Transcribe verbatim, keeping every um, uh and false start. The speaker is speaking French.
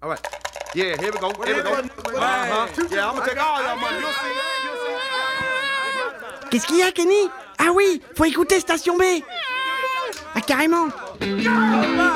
All right. Yeah, here we go. Here we go. Uh-huh. Yeah, I'm gonna take all your money. You'll see. You'll see. Qu'est-ce qu'il y a, Kenny? Ah oui, faut écouter Station B. Ah, carrément.